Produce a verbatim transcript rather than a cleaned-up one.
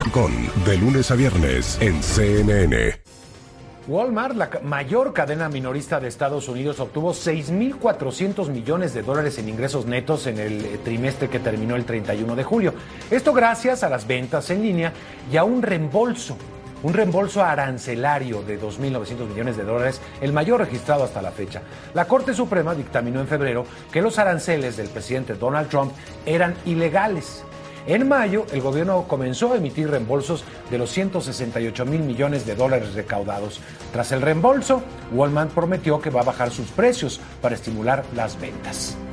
con de lunes a viernes en C N N. Walmart, la mayor cadena minorista de Estados Unidos, obtuvo seis mil cuatrocientos millones de dólares en ingresos netos en el trimestre que terminó el treinta y uno de julio. Esto gracias a las ventas en línea y a un reembolso, un reembolso arancelario de dos mil novecientos millones de dólares, el mayor registrado hasta la fecha. La Corte Suprema dictaminó en febrero que los aranceles del presidente Donald Trump eran ilegales. En mayo, el gobierno comenzó a emitir reembolsos de los ciento sesenta y ocho mil millones de dólares recaudados. Tras el reembolso, Walmart prometió que va a bajar sus precios para estimular las ventas.